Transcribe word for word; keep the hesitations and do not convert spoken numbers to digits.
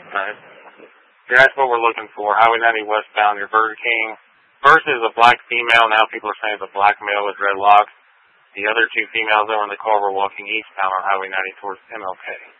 Alright. Yeah, that's what we're looking for. Highway ninety westbound, your Burger King. First is a black female. Now people are saying it's a black male with red locks. The other two females that were in the car were walking eastbound on Highway ninety towards M L K.